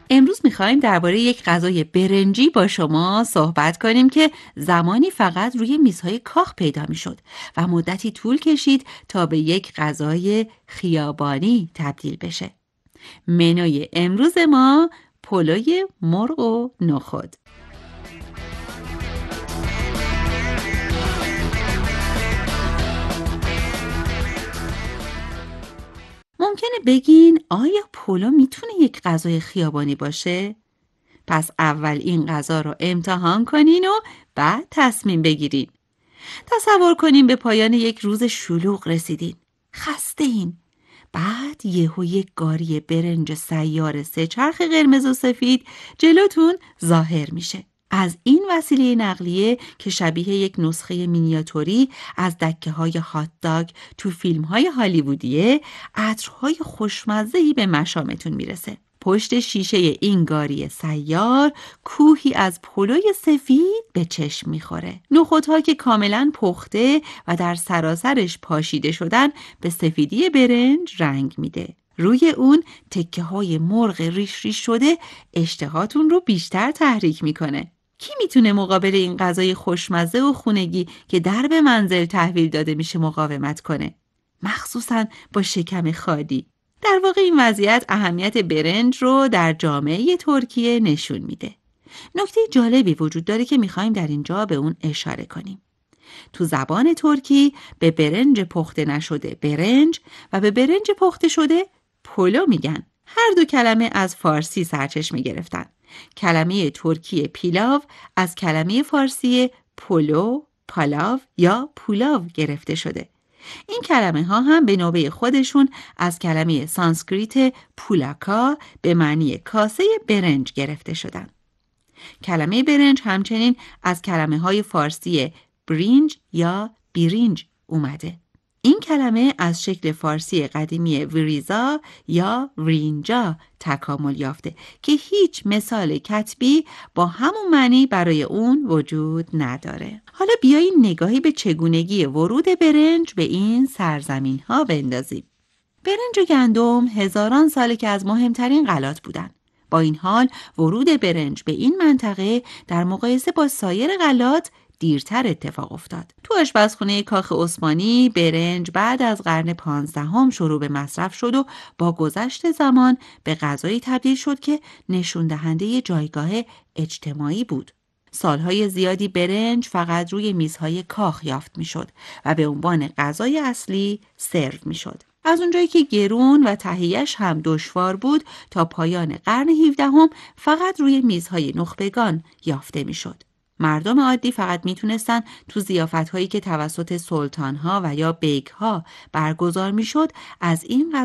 امروز میخوایم درباره یک غذای برنجی با شما صحبت کنیم که زمانی فقط روی میزهای کاخ پیدا میشد و مدتی طول کشید تا به یک غذای خیابانی تبدیل بشه. منوی امروز ما پلوی مرغ و نخود. ممکنه بگین آیا پلو میتونه یک غذای خیابانی باشه؟ پس اول این غذا رو امتحان کنین و بعد تصمیم بگیرین. تصور کنین به پایان یک روز شلوغ رسیدین. خسته این. بعد یهو یک گاری برنج سیار سه چرخ قرمز و سفید جلوتون ظاهر میشه. از این وسیله نقلیه که شبیه یک نسخه مینیاتوری از دکه‌های هات داگ تو فیلم‌های هالیوودیه، عطرهای خوشمزه‌ای به مشامتون میرسه. پشت شیشه این گاری سیار کوهی از پلوی سفید به چشم میخوره. نخودها که کاملا پخته و در سراسرش پاشیده شدن به سفیدی برنج رنگ میده. روی اون تکه های مرغ ریش ریش شده اشتهاتون رو بیشتر تحریک میکنه. کی میتونه مقابل این غذای خوشمزه و خونگی که در به منزل تحویل داده میشه مقاومت کنه؟ مخصوصاً با شکم خالی. در واقع این وضعیت اهمیت برنج رو در جامعه ترکیه نشون میده. نکته جالبی وجود داره که میخوایم در اینجا به اون اشاره کنیم. تو زبان ترکی به برنج پخته نشده برنج و به برنج پخته شده پلو میگن. هر دو کلمه از فارسی سرچشمه گرفتن. کلمه ترکی پیلاو از کلمه فارسی پلو، پالاو یا پولاو گرفته شده. این کلمه ها هم به نوبه خودشون از کلمه سانسکریت پولاکا به معنی کاسه برنج گرفته شدن. کلمه برنج همچنین از کلمه های فارسی برینج یا بیرینج اومده. این کلمه از شکل فارسی قدیمی وریزا یا ورینجا تکامل یافته که هیچ مثال کتبی با همون معنی برای اون وجود نداره. حالا بیایید نگاهی به چگونگی ورود برنج به این سرزمین ها بندازیم. برنج و گندم هزاران ساله که از مهمترین غلات بودن. با این حال ورود برنج به این منطقه در مقایسه با سایر غلات دیرتر اتفاق افتاد. تو آشپزخونه کاخ عثمانی برنج بعد از قرن 15 شروع به مصرف شد و با گذشت زمان به غذایی تبدیل شد که نشون دهنده جایگاه اجتماعی بود. سالهای زیادی برنج فقط روی میزهای کاخ یافت میشد و به عنوان غذای اصلی سرو میشد. از اونجایی که گرون و تهیه‌اش هم دشوار بود تا پایان قرن 17 فقط روی میزهای نخبگان یافته میشد. مردم عادی فقط میتونستن تو ضیافت‌هایی که توسط سلطان‌ها و یا بیگ‌ها برگزار میشد از این